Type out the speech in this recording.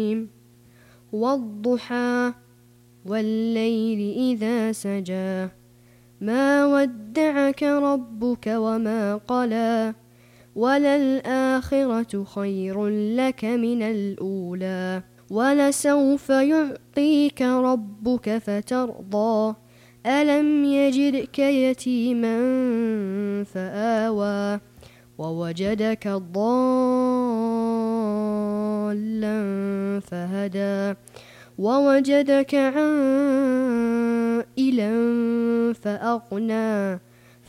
والضحى والليل إذا سجى ما ودعك ربك وما قلى وللآخرة خير لك من الأولى ولسوف يعطيك ربك فترضى ألم يجدك يتيما فآوى ووجدك ضالا فهدى ووجدك عائلا فأغنى